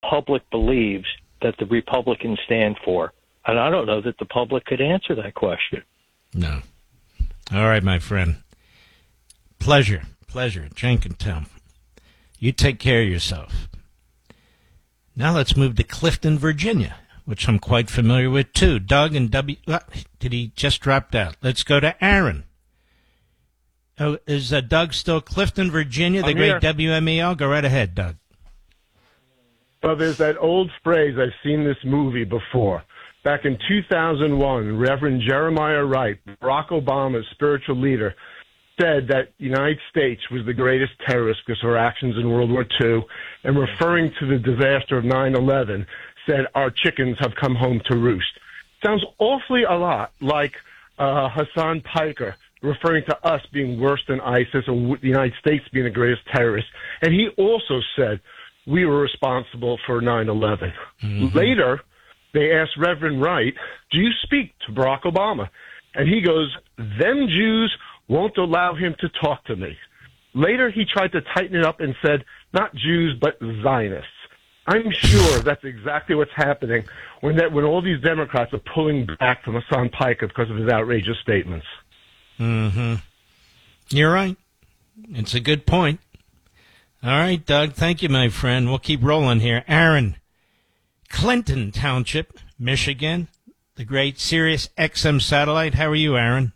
public believes that the Republicans stand for? And I don't know that the public could answer that question. No. All right, my friend. Pleasure. Jenkintown. You take care of yourself. Now let's move to Clifton, Virginia, which I'm quite familiar with, too. Doug and did he just dropped out? Let's go to Aaron. Oh, is Doug still Clifton, Virginia, the great WMEL? Go right ahead, Doug. Well, there's that old phrase, I've seen this movie before. Back in 2001, Reverend Jeremiah Wright, Barack Obama's spiritual leader, said that the United States was the greatest terrorist because of our actions in World War II, and referring to the disaster of 9/11, said our chickens have come home to roost. Sounds awfully a lot like Hassan Piker referring to us being worse than ISIS or the United States being the greatest terrorist. And he also said we were responsible for 9/11. Mm-hmm. Later, they asked Reverend Wright, do you speak to Barack Obama? And he goes, them Jews won't allow him to talk to me. Later, he tried to tighten it up and said, not Jews, but Zionists. I'm sure that's exactly what's happening when all these Democrats are pulling back from Hassan Piker because of his outrageous statements. Mm-hmm. You're right. It's a good point. All right, Doug. Thank you, my friend. We'll keep rolling here. Aaron, Clinton Township, Michigan, the great Sirius XM satellite. How are you, Aaron?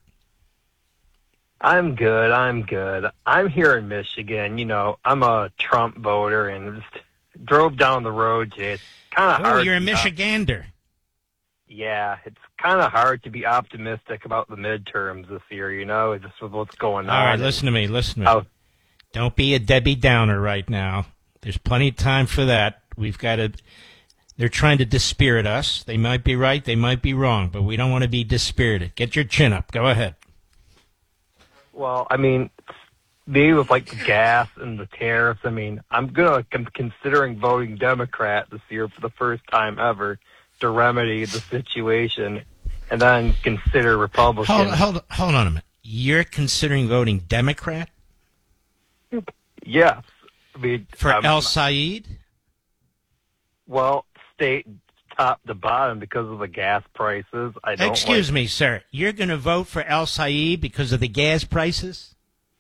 I'm good. I'm here in Michigan. You know, I'm a Trump voter and just drove down the road. It's kind of hard. Oh, you're a Michigander. Yeah, it's kind of hard to be optimistic about the midterms this year, you know, just with what's going on. All right, listen to me. Don't be a Debbie Downer right now. There's plenty of time for that. They're trying to dispirit us. They might be right, they might be wrong, but we don't want to be dispirited. Get your chin up. Go ahead. Well, I mean, me with like the gas and the tariffs, I mean, I'm considering voting Democrat this year for the first time ever to remedy the situation, and then consider Republican. Hold on a minute. You're considering voting Democrat? Yes. I mean, for El Said? Well, state top to bottom because of the gas prices. Excuse me, sir. You're going to vote for El Said because of the gas prices?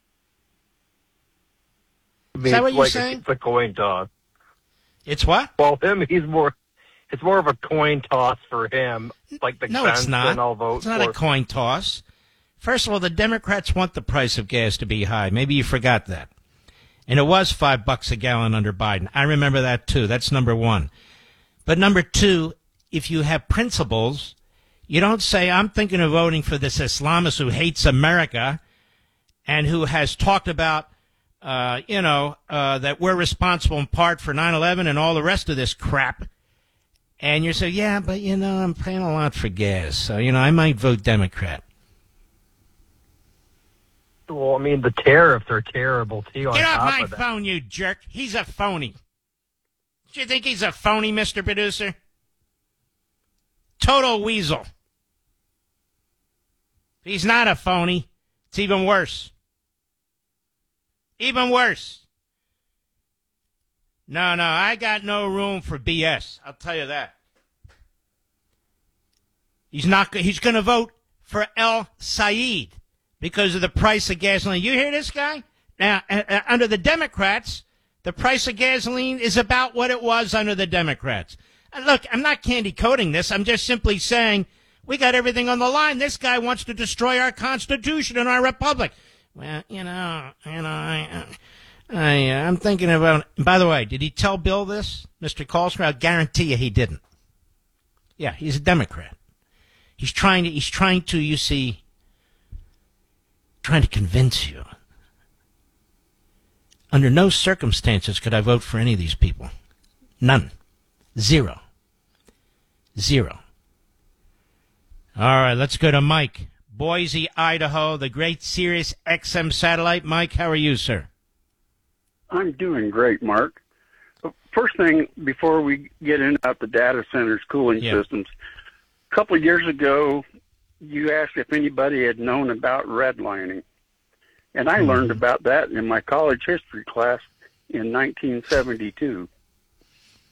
I mean, is that what you're saying? It's a coin toss. It's what? Well, it's more of a coin toss for him. Like the no, it's not. I'll vote it's not a coin toss. First of all, the Democrats want the price of gas to be high. Maybe you forgot that. And it was $5 a gallon under Biden. I remember that, too. That's number one. But number two, if you have principles, you don't say, I'm thinking of voting for this Islamist who hates America and who has talked about, that we're responsible in part for 9/11 and all the rest of this crap. And you say, yeah, but, I'm paying a lot for gas. So, I might vote Democrat. Well, I mean, the tariffs are terrible, too. Get off my phone, you jerk. He's a phony. Do you think he's a phony, Mr. Producer? Total weasel. He's not a phony. It's even worse. Even worse. No, I got no room for BS. I'll tell you that. He's going to vote for El Said because of the price of gasoline. You hear this guy? Now, under the Democrats, the price of gasoline is about what it was under the Democrats. And look, I'm not candy coating this. I'm just simply saying we got everything on the line. This guy wants to destroy our Constitution and our republic. Well, I'm thinking about. By the way, did he tell Bill this, Mr. Colson? I'll guarantee you he didn't. Yeah, he's a Democrat. He's trying to, you see, trying to convince you. Under no circumstances could I vote for any of these people. None. Zero. All right, let's go to Mike. Boise, Idaho, the great Sirius XM satellite. Mike, how are you, sir? I'm doing great, Mark. First thing, before we get into the data centers cooling systems, a couple of years ago, you asked if anybody had known about redlining. And I learned about that in my college history class in 1972.